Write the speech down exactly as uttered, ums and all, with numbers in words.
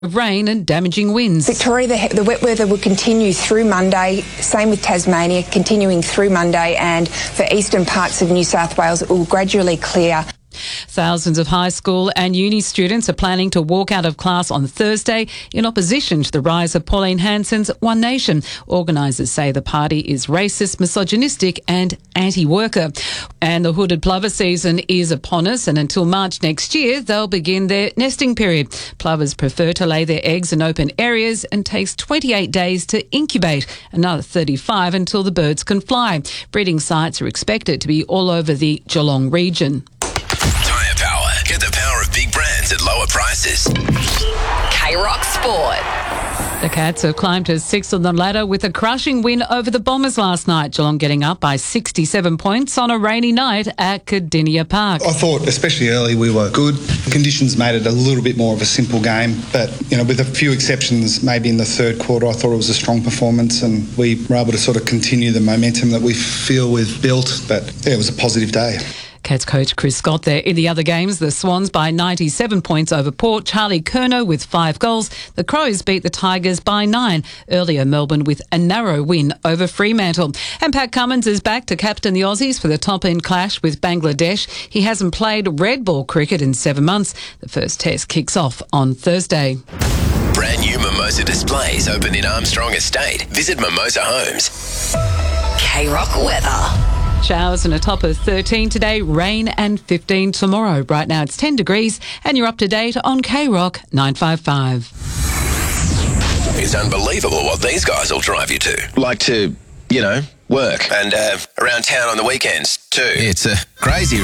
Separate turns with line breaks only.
of rain and damaging winds.
Victoria, the, the wet weather will continue through Monday. Same with Tasmania, continuing through Monday, and for eastern parts of New South Wales, it will gradually clear.
Thousands of high school and uni students are planning to walk out of class on Thursday in opposition to the rise of Pauline Hanson's One Nation. Organisers say the party is racist, misogynistic and anti-worker. And the hooded plover season is upon us, and until March next year, they'll begin their nesting period. Plovers prefer to lay their eggs in open areas and takes twenty-eight days to incubate, another thirty-five until the birds can fly. Breeding sites are expected to be all over the Geelong region.
Tyre Power. Get the power of big brands at lower prices.
K-Rock Sport.
The Cats have climbed to sixth on the ladder with a crushing win over the Bombers last night. Geelong getting up by sixty-seven points on a rainy night at Cardinia Park.
I thought, especially early, we were good. Conditions made it a little bit more of a simple game, but you know, with a few exceptions, maybe in the third quarter, I thought it was a strong performance, and we were able to sort of continue the momentum that we feel we've built. But yeah, it was a positive day.
Cats coach Chris Scott there. In the other games, the Swans by ninety-seven points over Port. Charlie Curnow with five goals. The Crows beat the Tigers by nine. Earlier, Melbourne with a narrow win over Fremantle. And Pat Cummins is back to captain the Aussies for the top-end clash with Bangladesh. He hasn't played red ball cricket in seven months. The first test kicks off on Thursday.
Brand new Mimosa displays open in Armstrong Estate. Visit Mimosa Homes.
K-Rock weather.
Showers and a top of thirteen today, rain and fifteen tomorrow. Right now it's ten degrees and you're up to date on K-Rock nine five five.
It's unbelievable what these guys will drive you to. Like to, you know, work. And uh, around town on the weekends too. It's uh, crazy.